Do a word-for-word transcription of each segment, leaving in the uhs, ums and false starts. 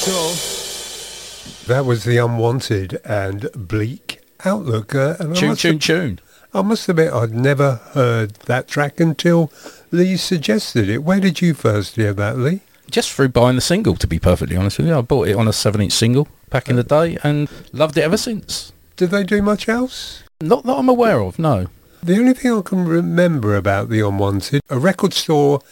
That was The Unwanted and Bleak Outlook. Uh, and Tune, tune, tune. I must admit, I'd never heard that track until Lee suggested it. Where did you first hear that, Lee? Just through buying the single, to be perfectly honest with you. I bought it on a seven inch single back in the day and loved it ever since. Did they do much else? Not that I'm aware of, no. The only thing I can remember about The Unwanted, a record store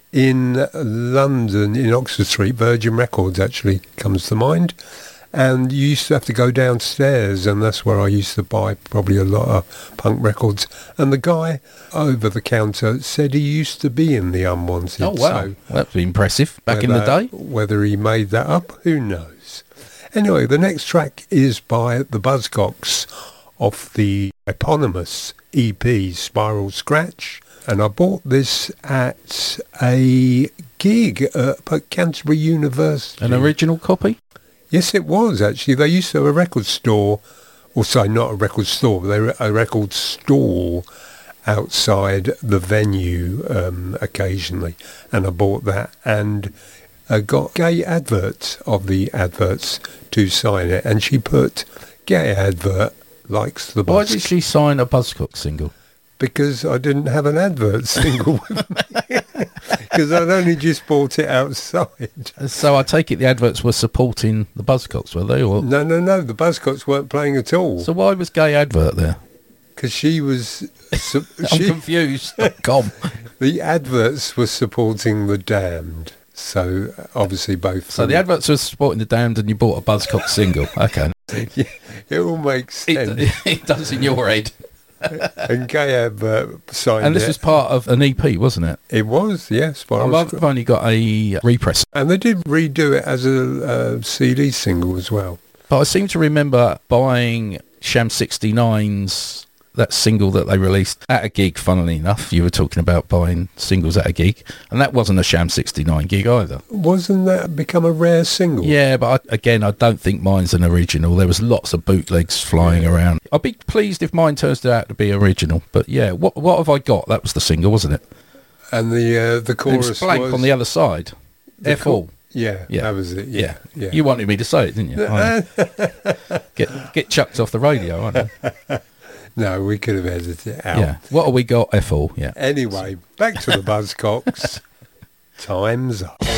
in London, in Oxford Street, Virgin Records actually comes to mind. And you used to have to go downstairs, and that's where I used to buy probably a lot of punk records. And the guy over the counter said he used to be in The Unwanted. Oh, wow. So That'd be impressive back whether, in the day. Whether he made that up, who knows? Anyway, the next track is by the Buzzcocks off the eponymous E P Spiral Scratch. And I bought this at a gig at Canterbury University. An original copy? Yes, it was, actually. They used to have a record store, or sorry, not a record store, but they were a record stall outside the venue um, occasionally. And I bought that and uh, got gay adverts of the adverts to sign it. And she put, gay advert likes the Buzz. Why did she sign a Buzzcock single? Because I didn't have an advert single with me. Because I'd only just bought it outside. So I take it the adverts were supporting the Buzzcocks, were they? Or? No, no, no. The Buzzcocks weren't playing at all. So why was gay advert there? Because she was... Su- I'm she, confused. Com. The adverts were supporting the Damned. So obviously both... So the adverts were supporting the Damned and you bought a Buzzcock single. Okay. Yeah, it all makes sense. It, it does in your head. And gay advert signed And this it. was part of an E P, wasn't it? It was, yes. Yeah, I've I've only got a repress. and they did redo it as a uh, C D single as well. But I seem to remember buying Sham sixty-nine's, that single that they released at a gig, funnily enough. You were talking about buying singles at a gig. And that wasn't a Sham sixty-nine gig either. Wasn't that become a rare single? Yeah, but I, again, I don't think mine's an original. There was lots of bootlegs flying yeah. around. I'd be pleased if mine turns out to be original. But yeah, what what have I got? That was the single, wasn't it? And the uh, the chorus it was blank was on the other side. F all. Yeah, yeah, that was it. Yeah, yeah. You wanted me to say it, didn't you? get get chucked off the radio, aren't you? No, we could have edited it out. Yeah. What have we got? F all. Yeah. Anyway, back to the Buzzcocks. Time's up.